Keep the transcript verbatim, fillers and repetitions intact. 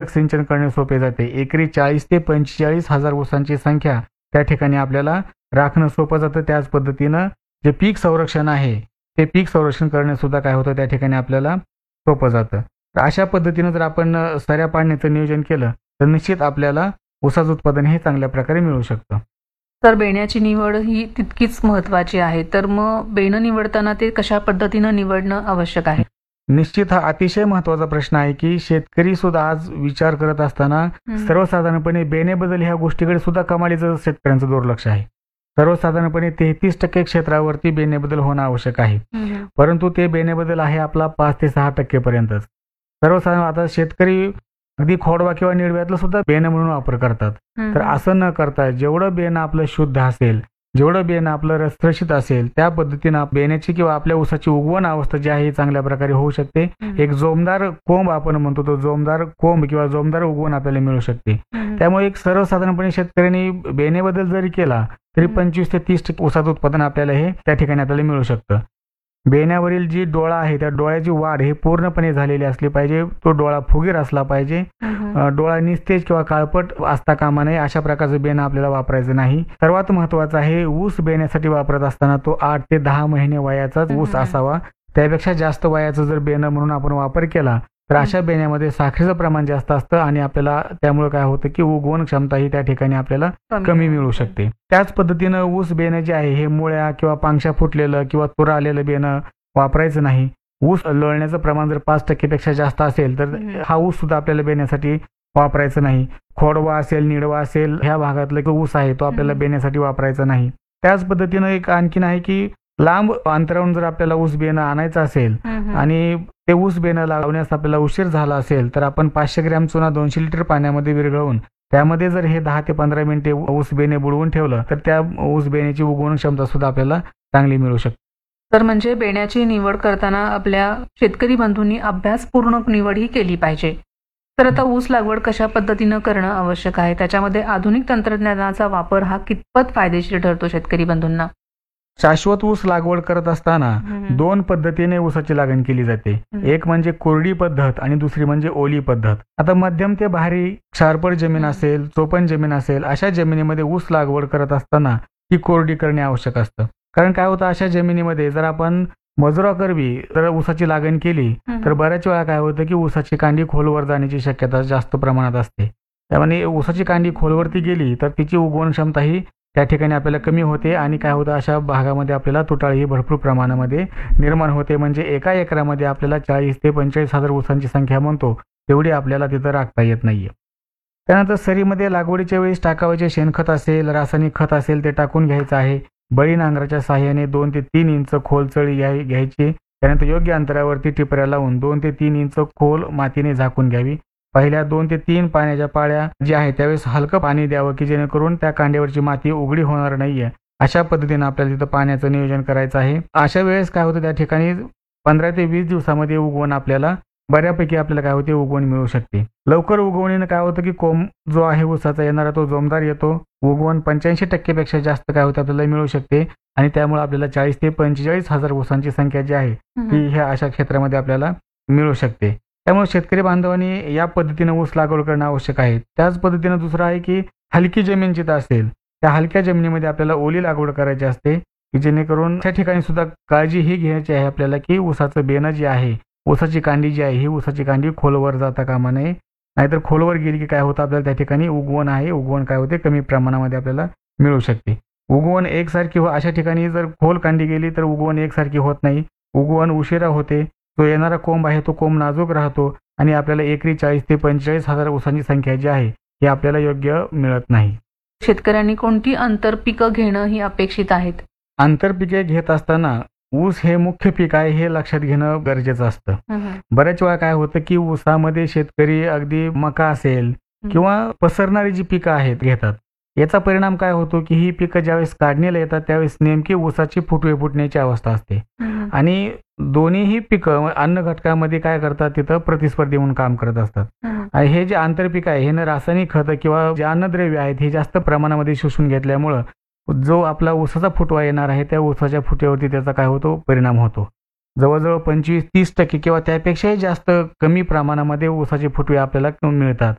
ठिबक सिंचन करणे सोपे जाते. एकरी चाळीस ते पंचेचाळीस हजार ऊसांची संख्या त्या ठिकाणी आपल्याला राखणं सोपं जातं. त्याच पद्धतीनं जे पीक संरक्षण आहे ते पीक संरक्षण करणे सुद्धा काय होतं त्या ठिकाणी आपल्याला सोपं जातं. तर अशा पद्धतीनं जर आपण सऱ्या पाडण्याचं नियोजन केलं तर निश्चित आपल्याला ऊसाचं उत्पादन हे चांगल्या प्रकारे मिळू शकतं. तर बेण्याची निवड ही तितकीच महत्त्वाची आहे. तर मग बेणं निवडताना ते कशा पद्धतीनं निवडणं आवश्यक आहे? निश्चित हा अतिशय महत्त्वाचा प्रश्न आहे की शेतकरी सुद्धा आज विचार करत असताना सर्वसाधारणपणे बेण्याबद्दल ह्या गोष्टीकडे सुद्धा कमालीचं शेतकऱ्यांचं दुर्लक्ष आहे. सर्वसाधारणपणे तेहतीस टक्के क्षेत्रावरती बेण्याबद्दल होणं आवश्यक आहे, परंतु ते बेण्याबद्दल आहे आपला पाच ते सहा टक्के पर्यंतच. सर्वसाधारण आता शेतकरी अगदी खोडवा किंवा निडव्यातलं सुद्धा बेणं म्हणून वापर करतात. तर असं न करता जेवढं बेणं आपलं शुद्ध असेल, जेवढं बेणं आपलं रसरशीत असेल त्या पद्धतीनं बेण्याची किंवा आपल्या ऊसाची उगवण अवस्था जी आहे चांगल्या प्रकारे होऊ शकते. एक जोमदार कोंब आपण म्हणतो तो जोमदार कोंब किंवा जोमदार उगवण आपल्याला मिळू शकते. त्यामुळे एक सर्वसाधारणपणे शेतकऱ्यांनी बेण्याबद्दल जरी केला तरी पंचवीस ते तीस टक्के ऊसाचं उत्पादन आपल्याला हे त्या ठिकाणी आपल्याला मिळू शकतं. बेण्यावरील जी डोळा आहे त्या डोळ्याची वाढ हे पूर्णपणे झालेली असली पाहिजे. तो डोळा फुगीर असला पाहिजे. डोळा निस्तेज किंवा काळपट असता कामा नये. अशा प्रकारचं बेणं आपल्याला वापरायचं नाही. सर्वात महत्वाचं आहे ऊस बेण्यासाठी वापरत असताना तो आठ ते दहा महिने वयाचाच ऊस असावा. त्यापेक्षा जास्त वयाचं जर बेणं म्हणून आपण वापर केला तर अशा बेण्यामध्ये साखरेचं प्रमाण जास्त असतं आणि आपल्याला त्यामुळे काय होतं की उगवण क्षमता ही त्या ठिकाणी आपल्याला कमी मिळू शकते. त्याच पद्धतीनं ऊस बेणं जे आहे हे मुळ्या किंवा पांगशा फुटलेलं किंवा तुरा आलेलं बेणं वापरायचं नाही. ऊस लळण्याचं प्रमाण जर पाच टक्केपेक्षा जास्त असेल तर हा ऊस सुद्धा आपल्याला बेण्यासाठी वापरायचं नाही. खोडवा असेल, निडवा असेल ह्या भागातला ऊस आहे तो आपल्याला बेण्यासाठी वापरायचा नाही. त्याच पद्धतीनं एक आणखीन आहे की लांब अंतरावरून जर आपल्याला ऊस बेणं आणायचं असेल आणि ते ऊस बेणं लावण्यास आपल्याला उशीर झाला असेल तर आपण पाचशे ग्रॅम चुना दोनशे लिटर पाण्यामध्ये विरघळवून त्यामध्ये जर हे दहा ते पंधरा मिनिटे ऊस बेणे बुडवून ठेवलं तर त्या ऊस बेण्याची उगवण क्षमता सुद्धा आपल्याला चांगली मिळू शकते. तर म्हणजे बेण्याची निवड करताना आपल्या शेतकरी बंधूंनी अभ्यासपूर्ण निवड ही केली पाहिजे. तर आता ऊस लागवड कशा पद्धतीनं करणं आवश्यक आहे, त्याच्यामध्ये आधुनिक तंत्रज्ञानाचा वापर हा कितपत फायदेशीर ठरतो शेतकरी बंधूंना? शाश्वत ऊस लागवड करत असताना दोन पद्धतीने ऊसाची लागण केली जाते. एक म्हणजे कोरडी पद्धत आणि दुसरी म्हणजे ओली पद्धत. आता मध्यम ते भारी क्षारपड जमीन असेल, चोपण जमीन असेल अशा जमिनीमध्ये ऊस लागवड करत असताना ती कोरडी करणे आवश्यक असतं. कारण काय होतं अशा जमिनीमध्ये जर आपण मजुराकरवी जर ऊसाची लागण केली तर बऱ्याच वेळा काय होतं की ऊसाची कांडी खोलवर जाण्याची शक्यता जास्त प्रमाणात असते. त्यामुळे ऊसाची कांडी खोलवरती गेली तर तिची उगवण क्षमता ही त्या ठिकाणी आपल्याला कमी होते आणि काय होतं अशा भागामध्ये आपल्याला तुटाळी ही भरपूर प्रमाणामध्ये निर्माण होते. म्हणजे एका एकरामध्ये आपल्याला चाळीस ते पंचेचाळीस हजार ऊसांची संख्या म्हणतो तेवढी आपल्याला तिथं राखता येत नाहीये. त्यानंतर सरीमध्ये लागवडीच्या वेळेस टाकावायचे शेणखत असेल, रासायनिक खत असेल ते टाकून घ्यायचं आहे. बळी नांगराच्या साहाय्याने दोन ते तीन इंच खोल चळी घ्यायची. त्यानंतर योग्य अंतरावरती टिपऱ्या लावून दोन ते तीन इंच खोल मातीने झाकून घ्यावी. पहिल्या दोन ते तीन पाण्याच्या पाळ्या जी आहे त्यावेळेस हलकं पाणी द्यावं की जेणेकरून त्या कांड्यावरची माती उघडी होणार नाहीये. अशा पद्धतीने आपल्याला तिथं पाण्याचं नियोजन करायचं आहे. अशा वेळेस काय होतं त्या ठिकाणी पंधरा ते वीस दिवसामध्ये उगवण आपल्याला बऱ्यापैकी आपल्याला काय होते उगवण मिळू शकते. लवकर उगवणीनं काय होतं की कोंब जो आहे ऊसाचा येणारा तो जोमदार येतो. उगवण पंच्याऐंशी टक्केपेक्षा जास्त काय होतं आपल्याला मिळू शकते आणि त्यामुळे आपल्याला चाळीस ते पंचेचाळीस हजार ऊसांची संख्या जी आहे ती ह्या अशा क्षेत्रामध्ये आपल्याला मिळू शकते. त्यामुळे शेतकरी बांधवांनी या पद्धतीने ऊस लागवड करणं आवश्यक आहे. त्याच पद्धतीनं दुसरं आहे की हलकी जमीन जिथं असेल त्या हलक्या जमिनीमध्ये आपल्याला ओली लागवड करायची असते की जेणेकरून त्या ठिकाणी सुद्धा काळजी ही घ्यायची आहे आपल्याला की ऊसाचं बेणं जे आहे, ऊसाची कांडी जी आहे ही ऊसाची कांडी खोलवर जाता कामा नये. नाहीतर खोलवर गेली की काय होतं आपल्याला त्या ठिकाणी उगवण आहे उगवण काय होते कमी प्रमाणामध्ये आपल्याला मिळू शकते. उगवण एकसारखी हो अशा ठिकाणी जर खोल कांडी गेली तर उगवण एकसारखी होत नाही. उगवण उशिरा होते. तो येणारा कोंब आहे तो कोंब नाजूक राहतो आणि आपल्याला एकरी चाळीस ते पंचेचाळीस हजार ऊसांची संख्या जी आहे ही आपल्याला योग्य मिळत नाही. शेतकऱ्यांनी कोणती आंतरपिकं घेणं ही अपेक्षित आहेत? आंतरपिके घेत असताना ऊस हे मुख्य पीक आहे हे लक्षात घेणं गरजेचं असतं. बऱ्याच वेळा काय होतं की ऊसामध्ये शेतकरी अगदी मका असेल किंवा पसरणारी जी पिकं आहेत घेतात. याचा परिणाम काय होतो की ही पिकं ज्यावेळेस काढणीला येतात त्यावेळेस नेमकी ऊसाची फुटवे फुटण्याची अवस्था असते आणि दोन्हीही पिकं अन्न घटकामध्ये काय करतात तिथं प्रतिस्पर्धी म्हणून काम करत असतात. आणि हे जे आंतरपीक आहे हे रासायनिक खत किंवा जे अन्नद्रव्य आहेत हे जास्त प्रमाणामध्ये शोषून घेतल्यामुळं जो आपला ऊसाचा फुटवा येणार आहे त्या ऊसाच्या फुटव्यावरती त्याचा काय होतो परिणाम होतो. जवळजवळ पंचवीस तीस टक्के किंवा त्यापेक्षाही जास्त कमी प्रमाणामध्ये ऊसाचे फुटवे आपल्याला मिळतात.